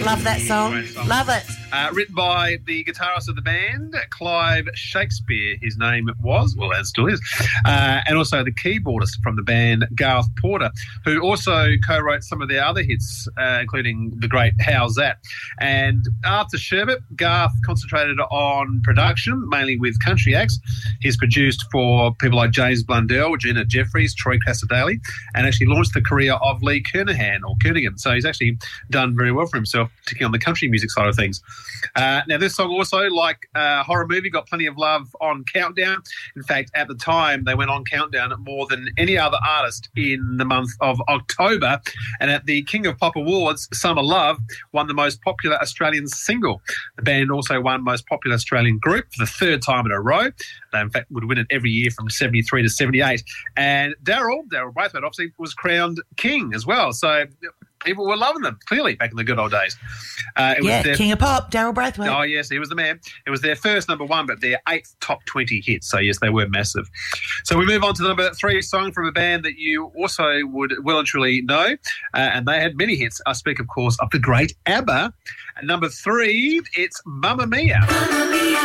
Love that song. Great song. Love it. Written by the guitarist of the band, Clive Shakespeare, his name was, well, and still is, and also the keyboardist from the band, Garth Porter, who also co-wrote some of their other hits, including the great How's That? And after Sherbet, Garth concentrated on production, mainly with country acts. He's produced for people like James Blundell, Regina Jeffries, Troy Cassar-Daley, and actually launched the career of Lee Kernaghan. So he's actually done very well for himself, particularly on the country music side of things. Now, this song also, like Horror Movie, got plenty of love on Countdown. In fact, at the time, they went on Countdown more than any other artist in the month of October. And at the King of Pop Awards, Summer Love won the most popular Australian single. The band also won most popular Australian group for the third time in a row. They, in fact, would win it every year from 73 to 78. And Daryl Braithwaite, obviously, was crowned king as well. So people were loving them, clearly, back in the good old days. King of Pop, Daryl Braithwaite. Oh, yes, he was the man. It was their first number one, but their 8th top 20 hit. So, yes, they were massive. So we move on to the number 3 song from a band that you also would well and truly know, and they had many hits. I speak, of course, of the great ABBA. At number 3, it's Mamma Mia. Mamma Mia.